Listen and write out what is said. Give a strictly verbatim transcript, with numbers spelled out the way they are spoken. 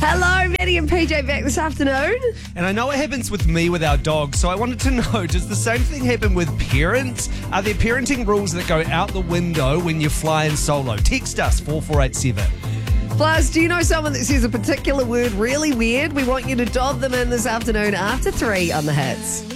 Hello, Maddie and P J back this afternoon. And I know it happens with me with our dogs, so I wanted to know, does the same thing happen with parents? Are there parenting rules that go out the window when you're flying solo? Text us, four four eight seven. Plus, do you know someone that says a particular word really weird? We want you to dob them in this afternoon after three on the Hits.